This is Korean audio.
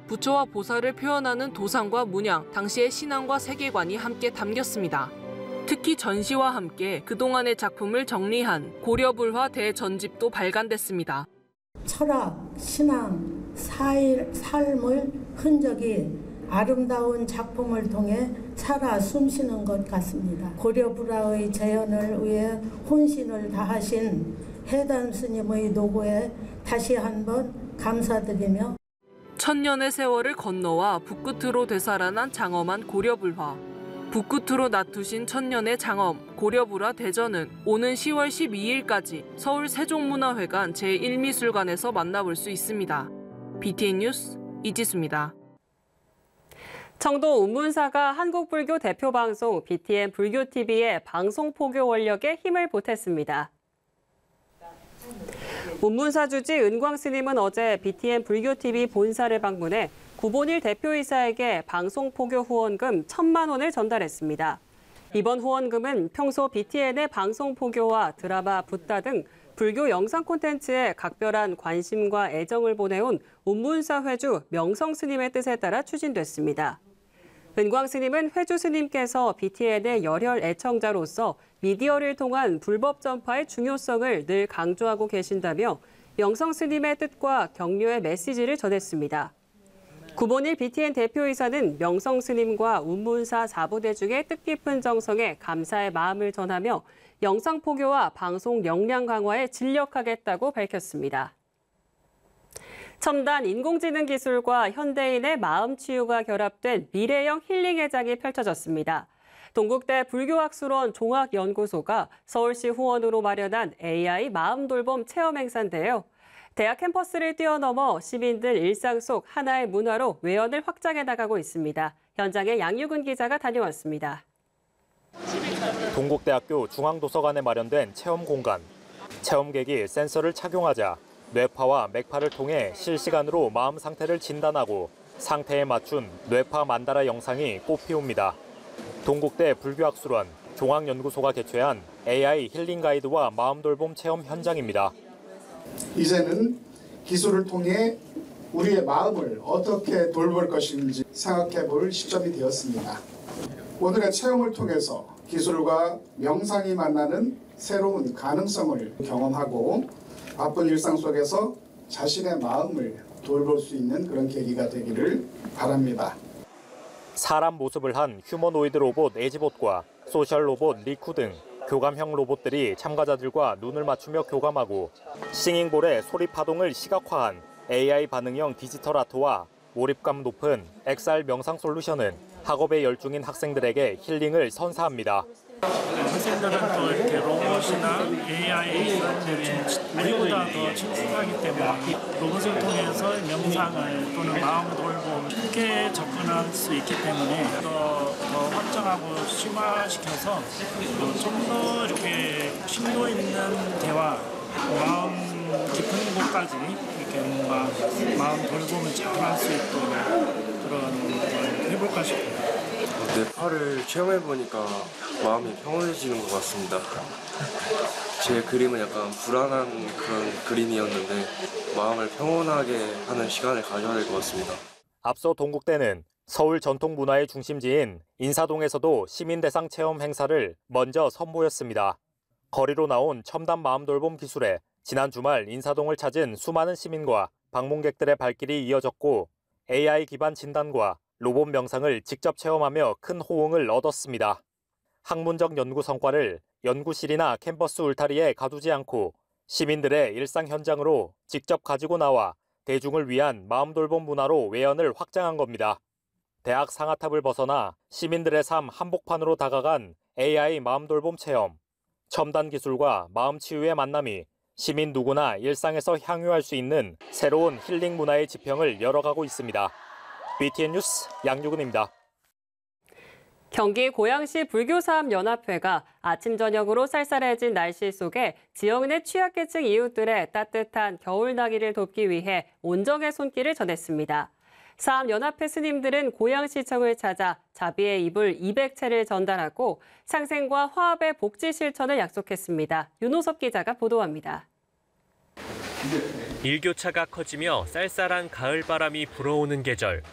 부처와 보살을 표현하는 도상과 문양, 당시의 신앙과 세계관이 함께 담겼습니다. 특히 전시와 함께 그동안의 작품을 정리한 고려불화 대전집도 발간됐습니다. 철학, 신앙, 삶의 흔적이 아름다운 작품을 통해 살아 숨쉬는 것 같습니다. 고려불화의 재현을 위해 혼신을 다하신 해담 스님의 노고에 다시 한번 감사드리며 천년의 세월을 건너와 북끝으로 되살아난 장엄한 고려불화. 북끝으로 놔두신 천년의 장엄, 고려불화 대전은 오는 10월 12일까지 서울 세종문화회관 제1미술관에서 만나볼 수 있습니다. BTN 뉴스 이지수입니다. 청도 운문사가 한국불교 대표 방송 BTN 불교TV의 방송 포교 원력에 힘을 보탰습니다. 운문사 주지 은광 스님은 어제 BTN 불교TV 본사를 방문해 구본일 대표이사에게 방송 포교 후원금 1,000만 원을 전달했습니다. 이번 후원금은 평소 BTN의 방송 포교와 드라마, 붓다 등 불교 영상 콘텐츠에 각별한 관심과 애정을 보내온 운문사 회주 명성 스님의 뜻에 따라 추진됐습니다. 은광 스님은 회주 스님께서 BTN의 열혈 애청자로서 미디어를 통한 불법 전파의 중요성을 늘 강조하고 계신다며 명성 스님의 뜻과 격려의 메시지를 전했습니다. 구본일 BTN 대표이사는 명성 스님과 운문사 4부대 중의 뜻깊은 정성에 감사의 마음을 전하며 영상 포교와 방송 역량 강화에 진력하겠다고 밝혔습니다. 첨단 인공지능 기술과 현대인의 마음 치유가 결합된 미래형 힐링 회장이 펼쳐졌습니다. 동국대 불교학술원 종학연구소가 서울시 후원으로 마련한 AI 마음 돌봄 체험 행사인데요. 대학 캠퍼스를 뛰어넘어 시민들 일상 속 하나의 문화로 외연을 확장해 나가고 있습니다. 현장에 양유근 기자가 다녀왔습니다. 동국대학교 중앙도서관에 마련된 체험 공간. 체험객이 센서를 착용하자 뇌파와 맥파를 통해 실시간으로 마음 상태를 진단하고 상태에 맞춘 뇌파 만다라 영상이 꽃피웁니다. 동국대 불교학술원 종학연구소가 개최한 AI 힐링 가이드와 마음 돌봄 체험 현장입니다. 이제는 기술을 통해 우리의 마음을 어떻게 돌볼 것인지 생각해 볼 시점이 되었습니다. 오늘의 체험을 통해서 기술과 명상이 만나는 새로운 가능성을 경험하고 바쁜 일상 속에서 자신의 마음을 돌볼 수 있는 그런 계기가 되기를 바랍니다. 사람 모습을 한 휴머노이드 로봇 에지봇과 소셜 로봇 리쿠 등 교감형 로봇들이 참가자들과 눈을 맞추며 교감하고 싱잉볼의 소리 파동을 시각화한 AI 반응형 디지털 아트와 몰입감 높은 XR 명상 솔루션은 학업에 열중인 학생들에게 힐링을 선사합니다. 학생들은 또 이렇게 로봇이나 AI 우리보다 더 친숙하기 때문에 로봇을 통해서 명상을 또는 마음 돌봄 쉽게 접근할 수 있기 때문에 더 확장하고 심화시켜서 좀 더 이렇게 심도 있는 대화, 마음 깊은 곳까지 이렇게 뭔가 마음 돌봄을 잘 할 수 있도록 그런 걸 해볼까 싶어요. 뇌파를 체험해보니까 마음이 평온해지는 것 같습니다. 제 그림은 약간 불안한 그런 그림이었는데 마음을 평온하게 하는 시간을 가져야 될 것 같습니다. 앞서 동국대는 서울 전통문화의 중심지인 인사동에서도 시민 대상 체험 행사를 먼저 선보였습니다. 거리로 나온 첨단 마음 돌봄 기술에 지난 주말 인사동을 찾은 수많은 시민과 방문객들의 발길이 이어졌고 AI 기반 진단과 로봇 명상을 직접 체험하며 큰 호응을 얻었습니다. 학문적 연구 성과를 연구실이나 캠퍼스 울타리에 가두지 않고 시민들의 일상 현장으로 직접 가지고 나와 대중을 위한 마음 돌봄 문화로 외연을 확장한 겁니다. 대학 상아탑을 벗어나 시민들의 삶 한복판으로 다가간 AI 마음 돌봄 체험. 첨단 기술과 마음 치유의 만남이 시민 누구나 일상에서 향유할 수 있는 새로운 힐링 문화의 지평을 열어가고 있습니다. BTN 뉴스 양유근입니다. 경기 고양시 불교사업연합회가 아침 저녁으로 쌀쌀해진 날씨 속에 지역 내 취약계층 이웃들의 따뜻한 겨울나기를 돕기 위해 온정의 손길을 전했습니다. 사업연합회 스님들은 고양시청을 찾아 자비의 이불 200채를 전달하고 상생과 화합의 복지 실천을 약속했습니다. 윤호섭 기자가 보도합니다. 일교차가 커지며 쌀쌀한 가을바람이 불어오는 계절.